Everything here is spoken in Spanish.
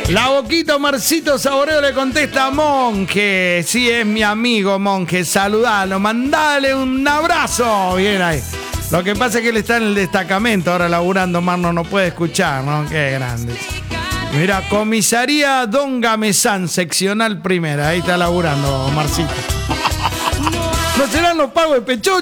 La boquita Marcito Saboreo le contesta a Monje. Sí, es mi amigo Monje. Saludalo, mandale un abrazo. Bien ahí. Lo que pasa es que él está en el destacamento ahora laburando. Marno no puede escuchar, ¿no? Qué grande. Mira, comisaría Don Gamesán, seccional primera. Ahí está laburando Marcito. ¿No serán los pagos de Pecho?